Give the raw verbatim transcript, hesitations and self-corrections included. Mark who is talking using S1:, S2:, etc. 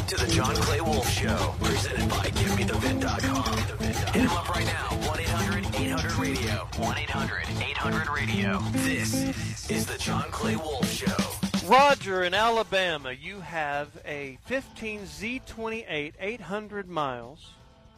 S1: to the John Clay Wolf Show, presented by Give Me The Vin dot com. Hit him up right now, one eight hundred eight hundred radio. one eight hundred eight hundred radio. This is the John Clay Wolf Show.
S2: Roger, in Alabama, you have a fifteen Z twenty-eight eight hundred miles